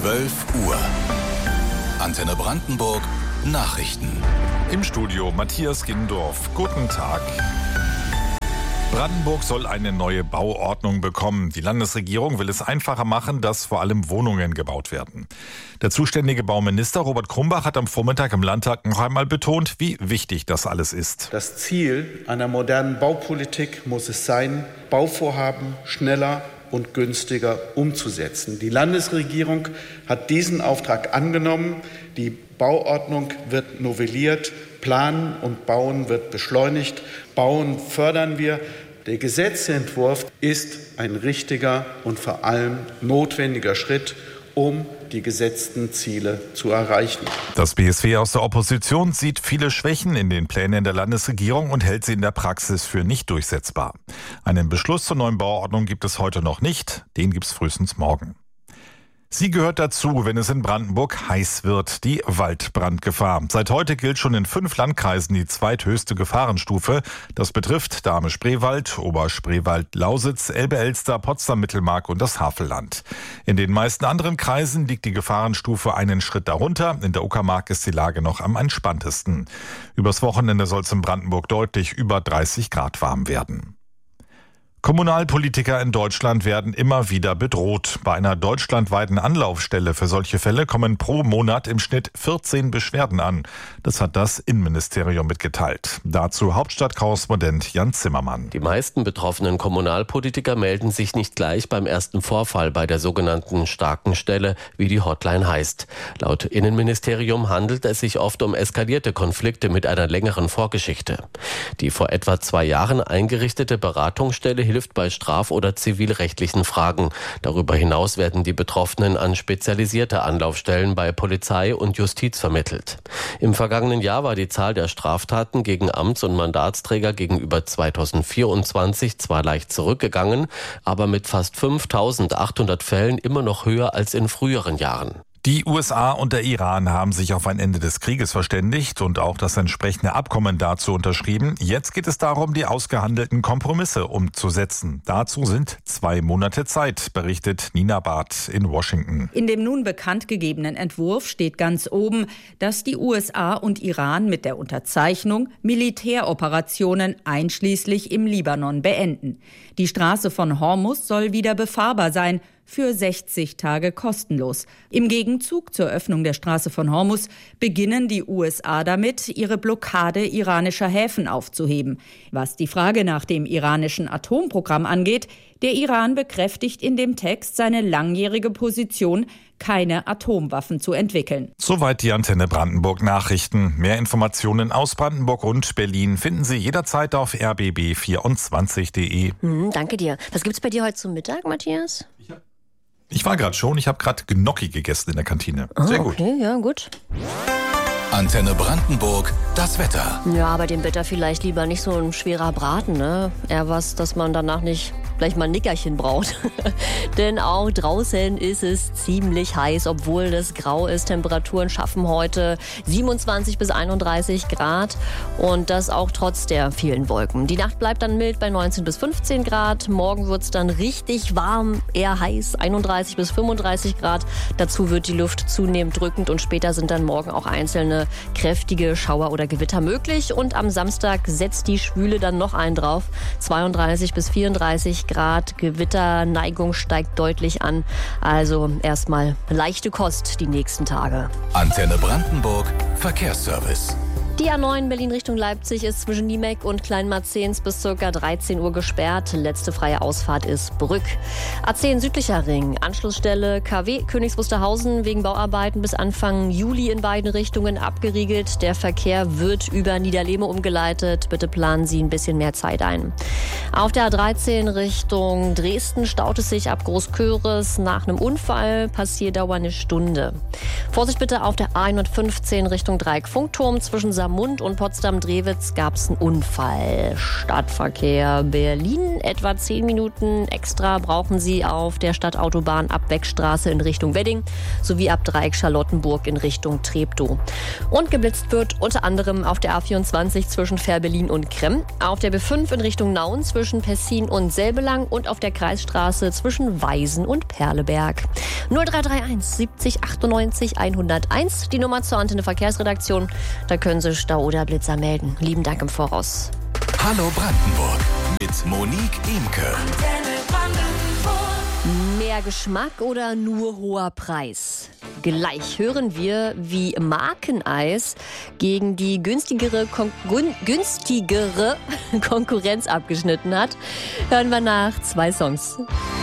12 Uhr. Antenne Brandenburg Nachrichten. Im Studio Matthias Gindorf. Guten Tag. Brandenburg soll eine neue Bauordnung bekommen. Die Landesregierung will es einfacher machen, dass vor allem Wohnungen gebaut werden. Der zuständige Bauminister Robert Krumbach hat am Vormittag im Landtag noch einmal betont, wie wichtig das alles ist. Das Ziel einer modernen Baupolitik muss es sein, Bauvorhaben schneller und günstiger umzusetzen. Die Landesregierung hat diesen Auftrag angenommen. Die Bauordnung wird novelliert. Planen und Bauen wird beschleunigt. Bauen fördern wir. Der Gesetzentwurf ist ein richtiger und vor allem notwendiger Schritt, um die gesetzten Ziele zu erreichen. Das BSW aus der Opposition sieht viele Schwächen in den Plänen der Landesregierung und hält sie in der Praxis für nicht durchsetzbar. Einen Beschluss zur neuen Bauordnung gibt es heute noch nicht. Den gibt es frühestens morgen. Sie gehört dazu, wenn es in Brandenburg heiß wird, die Waldbrandgefahr. Seit heute gilt schon in 5 Landkreisen die zweithöchste Gefahrenstufe. Das betrifft Dahme-Spreewald, Oberspreewald, Lausitz, Elbe-Elster, Potsdam-Mittelmark und das Havelland. In den meisten anderen Kreisen liegt die Gefahrenstufe einen Schritt darunter. In der Uckermark ist die Lage noch am entspanntesten. Übers Wochenende soll es in Brandenburg deutlich über 30 Grad warm werden. Kommunalpolitiker in Deutschland werden immer wieder bedroht. Bei einer deutschlandweiten Anlaufstelle für solche Fälle kommen pro Monat im Schnitt 14 Beschwerden an. Das hat das Innenministerium mitgeteilt. Dazu Hauptstadtkorrespondent Jan Zimmermann. Die meisten betroffenen Kommunalpolitiker melden sich nicht gleich beim ersten Vorfall bei der sogenannten starken Stelle, wie die Hotline heißt. Laut Innenministerium handelt es sich oft um eskalierte Konflikte mit einer längeren Vorgeschichte. Die vor etwa 2 Jahren eingerichtete Beratungsstelle hilft bei straf- oder zivilrechtlichen Fragen. Darüber hinaus werden die Betroffenen an spezialisierte Anlaufstellen bei Polizei und Justiz vermittelt. Im vergangenen Jahr war die Zahl der Straftaten gegen Amts- und Mandatsträger gegenüber 2024 zwar leicht zurückgegangen, aber mit fast 5.800 Fällen immer noch höher als in früheren Jahren. Die USA und der Iran haben sich auf ein Ende des Krieges verständigt und auch das entsprechende Abkommen dazu unterschrieben. Jetzt geht es darum, die ausgehandelten Kompromisse umzusetzen. Dazu sind 2 Monate Zeit, berichtet Nina Barth in Washington. In dem nun bekannt gegebenen Entwurf steht ganz oben, dass die USA und Iran mit der Unterzeichnung Militäroperationen einschließlich im Libanon beenden. Die Straße von Hormuz soll wieder befahrbar sein, für 60 Tage kostenlos. Im Gegenzug zur Öffnung der Straße von Hormuz beginnen die USA damit, ihre Blockade iranischer Häfen aufzuheben. Was die Frage nach dem iranischen Atomprogramm angeht, der Iran bekräftigt in dem Text seine langjährige Position, keine Atomwaffen zu entwickeln. Soweit die Antenne Brandenburg Nachrichten. Mehr Informationen aus Brandenburg und Berlin finden Sie jederzeit auf rbb24.de. Danke dir. Was gibt's bei dir heute zum Mittag, Matthias? Ich war gerade schon, ich habe gerade Gnocchi gegessen in der Kantine. Sehr gut. Okay, ja, gut. Antenne Brandenburg, das Wetter. Ja, bei dem Wetter vielleicht lieber nicht so ein schwerer Braten, ne? Eher was, dass man danach nicht gleich mal ein Nickerchen braucht. Denn auch draußen ist es ziemlich heiß, obwohl es grau ist. Temperaturen schaffen heute 27 bis 31 Grad und das auch trotz der vielen Wolken. Die Nacht bleibt dann mild bei 19 bis 15 Grad. Morgen wird es dann richtig warm, eher heiß, 31 bis 35 Grad. Dazu wird die Luft zunehmend drückend und später sind dann morgen auch einzelne kräftige Schauer oder Gewitter möglich. Und am Samstag setzt die Schwüle dann noch einen drauf. 32 bis 34 Grad. Gewitterneigung steigt deutlich an. Also erstmal leichte Kost die nächsten Tage. Antenne Brandenburg Verkehrsservice. Die A9 Berlin Richtung Leipzig ist zwischen Niemek und Kleinmarzens bis ca. 13 Uhr gesperrt. Letzte freie Ausfahrt ist Brück. A10 südlicher Ring, Anschlussstelle KW Königs Wusterhausen wegen Bauarbeiten bis Anfang Juli in beiden Richtungen abgeriegelt. Der Verkehr wird über Niederlehme umgeleitet. Bitte planen Sie ein bisschen mehr Zeit ein. Auf der A13 Richtung Dresden staut es sich ab Großköris. Nach einem Unfall Passierdauer eine Stunde. Vorsicht bitte auf der A115 Richtung Dreieck Funkturm zwischen Rosamund und Potsdam-Drewitz gab es einen Unfall. Stadtverkehr Berlin, etwa 10 Minuten extra brauchen Sie auf der Stadtautobahn ab Beckstraße in Richtung Wedding sowie ab Dreieck Charlottenburg in Richtung Treptow. Und geblitzt wird unter anderem auf der A24 zwischen Fährberlin und Kremm, auf der B5 in Richtung Nauen zwischen Pessin und Selbelang und auf der Kreisstraße zwischen Weisen und Perleberg. 0331 70 98 101, die Nummer zur Antenne Verkehrsredaktion. Da können Sie Stau oder Blitzer melden. Lieben Dank im Voraus. Hallo Brandenburg mit Monique Imke. Mehr Geschmack oder nur hoher Preis? Gleich hören wir, wie Markeneis gegen die günstigere Konkurrenz abgeschnitten hat. Hören wir nach 2 Songs.